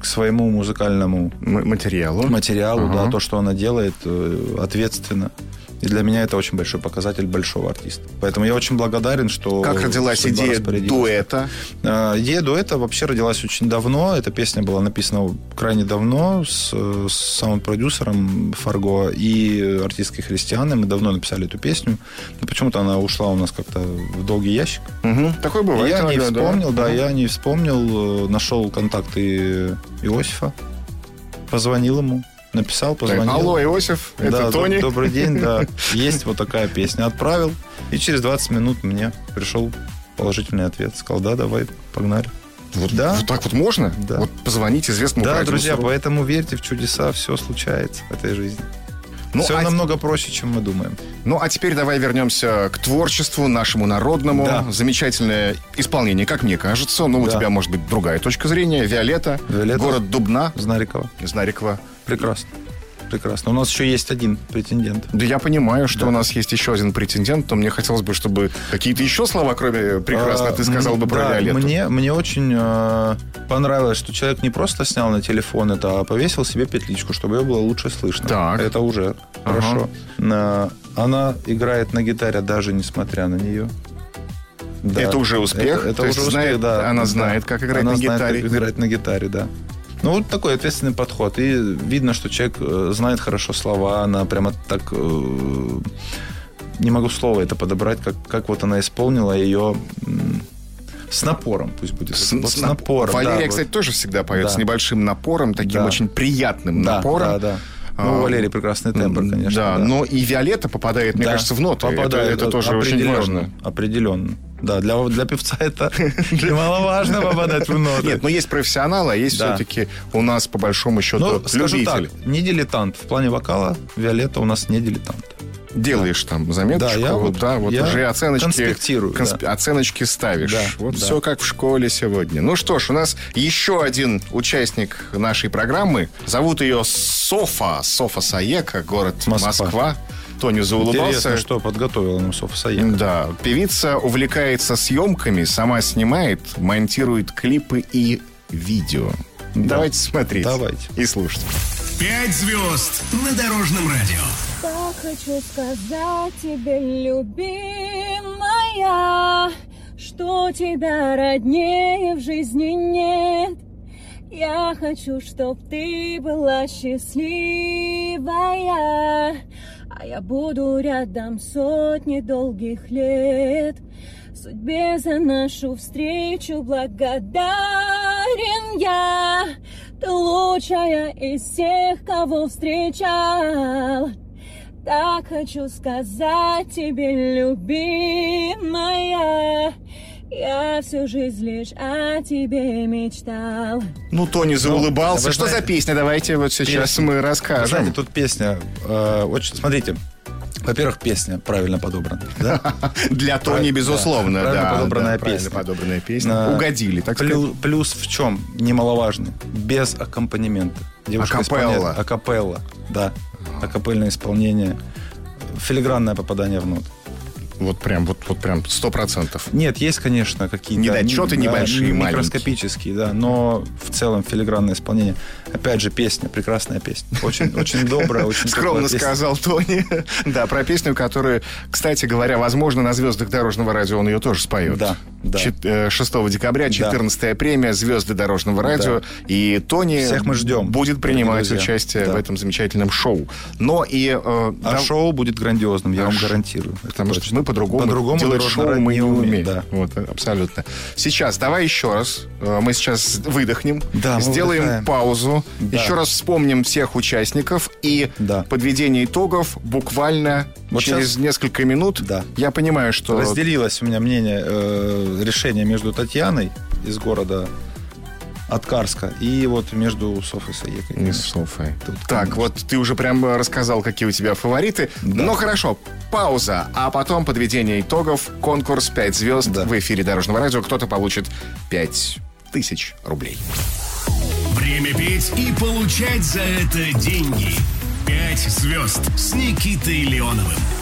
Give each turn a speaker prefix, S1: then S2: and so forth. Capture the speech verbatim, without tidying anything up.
S1: к своему музыкальному
S2: М- материалу,
S1: материалу
S2: ага.
S1: да, то, что она делает, ответственно. И для меня это очень большой показатель большого артиста. Поэтому я очень благодарен, что...
S2: Как родилась идея дуэта?
S1: Идея дуэта вообще родилась очень давно. Эта песня была написана крайне давно с, с саунд-продюсером Фарго и артисткой Христианой. Мы давно написали эту песню. Но почему-то она ушла у нас как-то в долгий ящик.
S2: Угу. Такое бывает.
S1: Я не вспомнил, да,
S2: да,
S1: я не вспомнил. Нашел контакты Иосифа, позвонил ему. Написал, позвонил.
S2: Так, алло, Иосиф, это
S1: да,
S2: Тони.
S1: Добрый день, да. Есть вот такая песня. Отправил. И через двадцать минут мне пришел положительный ответ. Сказал, да, давай, погнали.
S2: Вот,
S1: да.
S2: вот так вот можно?
S1: Да.
S2: Вот позвонить известному
S1: да,
S2: продюсеру.
S1: друзья, поэтому верьте в чудеса. Все случается в этой жизни.
S2: Ну,
S1: все
S2: а...
S1: намного проще, чем мы думаем.
S2: Ну, а теперь давай вернемся к творчеству нашему народному.
S1: Да.
S2: Замечательное исполнение, как мне кажется. Ну, да. У тебя, может быть, другая точка зрения. Виолетта,
S1: Виолетта.
S2: Город Дубна.
S1: Знарикова.
S2: Знарикова.
S1: Прекрасно. Прекрасно. У нас еще есть один претендент.
S2: Да я понимаю, что
S1: да.
S2: у нас есть еще один претендент, но мне хотелось бы, чтобы какие-то еще слова, кроме «прекрасно», а, ты сказал бы про
S1: да,
S2: Виолетту.
S1: Мне, мне очень э, понравилось, что человек не просто снял на телефон это, а повесил себе петличку, чтобы ее было лучше слышно.
S2: Так.
S1: Это уже ага. хорошо. Э, она играет на гитаре, даже несмотря на нее.
S2: Да. Это уже успех?
S1: Это, это
S2: То
S1: уже
S2: есть
S1: успех,
S2: знает, да. Она знает, как играть
S1: она
S2: на
S1: знает,
S2: гитаре.
S1: Как играть на гитаре, да. Ну, вот такой ответственный подход. И видно, что человек знает хорошо слова. Она прямо так... Э, не могу слово это подобрать, как, как вот она исполнила ее... С напором, пусть будет.
S2: С,
S1: вот
S2: с,
S1: с напором.
S2: Валерия,
S1: да,
S2: кстати,
S1: вот.
S2: тоже всегда поет
S1: да.
S2: с небольшим напором, таким
S1: да.
S2: очень приятным
S1: да,
S2: напором.
S1: Да, да. Ну, у Валерии прекрасный тембр, конечно.
S2: Да,
S1: да.
S2: но и Виолетта попадает, мне
S1: да.
S2: кажется, в ноты.
S1: Попадает,
S2: это, это тоже очень важно.
S1: Определенно. Да, для, для певца это немаловажно попадать в ноты.
S2: Нет, но есть профессионалы, а есть да. все-таки у нас, по большому счету,
S1: ну,
S2: любитель.
S1: Скажу так, не дилетант. В плане вокала Виолетта у нас не дилетант.
S2: Делаешь да. там заметочку,
S1: да, я вот,
S2: да, вот я уже оценочки,
S1: конспектирую,
S2: консп...
S1: да.
S2: оценочки ставишь.
S1: Да,
S2: вот
S1: да.
S2: все как в школе сегодня. Ну что ж, у нас еще один участник нашей программы. Зовут ее Софа, Софа Саека, город Москва. Москва. Тони заулыбался.
S1: Интересно, что подготовила нам Софа Саека.
S2: Да, певица увлекается съемками, сама снимает, монтирует клипы и видео. Да. Давайте смотреть
S1: Давайте.
S2: и слушать.
S3: Пять звезд на Дорожном радио.
S4: Так хочу сказать тебе, любимая, что тебя роднее в жизни нет. Я хочу, чтоб ты была счастливая, а я буду рядом сотни долгих лет. Судьбе за нашу встречу благодарен я. Ты лучшая из всех, кого встречал. Так хочу сказать тебе, любимая, я всю жизнь лишь о тебе мечтал.
S2: Ну, Тони заулыбался.
S1: Ну,
S2: что
S1: знаете,
S2: за песня? Давайте вот сейчас
S1: песня.
S2: мы расскажем.
S1: Вы знаете, тут песня э, очень... Смотрите, во-первых, песня правильно подобрана. Да?
S2: Для Тони, безусловно.
S1: Да, правильно
S2: да,
S1: подобранная
S2: да,
S1: песня.
S2: Правильно подобранная песня.
S1: А,
S2: Угодили, так
S1: плюс,
S2: сказать.
S1: Плюс в чем? Немаловажный. Без аккомпанемента. Девушка
S2: акапелла.
S1: Акапелла, да. Акапельное исполнение. Филигранное попадание в ноты.
S2: Вот прям, вот, вот прям сто процентов.
S1: Нет, есть, конечно, какие-то...
S2: Недочеты
S1: да,
S2: небольшие,
S1: микроскопические, да, но в целом филигранное исполнение. Опять же, песня, прекрасная песня. Очень, очень добрая, очень
S2: скромно сказал Тони. Да, про песню, которую, кстати говоря, возможно, на «Звездах Дорожного радио» он ее тоже споет.
S1: Да, да.
S2: шестого декабря, четырнадцатая премия «Звезды Дорожного радио».
S1: Да.
S2: И Тони
S1: всех мы ждем,
S2: будет принимать
S1: друзья.
S2: участие
S1: Да.
S2: в этом замечательном шоу. Но и... Э,
S1: а
S2: да,
S1: шоу будет грандиозным, я
S2: а
S1: вам
S2: ш...
S1: гарантирую.
S2: Потому что мы по-другому,
S1: по-другому
S2: делать шоу мы не умеем. умеем.
S1: Да.
S2: Вот, абсолютно. Сейчас, давай еще раз. Мы сейчас выдохнем.
S1: Да,
S2: сделаем
S1: выдыхаем.
S2: паузу.
S1: Да.
S2: Еще раз вспомним всех участников. И
S1: да.
S2: подведение итогов буквально вот через сейчас... несколько минут.
S1: Да.
S2: Я понимаю, что...
S1: Разделилось у меня мнение, э, решение между Татьяной из города Аткарска и вот между Софой Саекой.
S2: И Софой.
S1: Тут,
S2: так,
S1: конечно.
S2: вот ты уже прям рассказал, какие у тебя фавориты. Да. Ну, хорошо. Пауза, а потом подведение итогов. Конкурс пять звезд да. в эфире Дорожного радио. Кто-то получит пять тысяч рублей.
S3: Время петь и получать за это деньги. Пять звезд с Никитой Леоновым.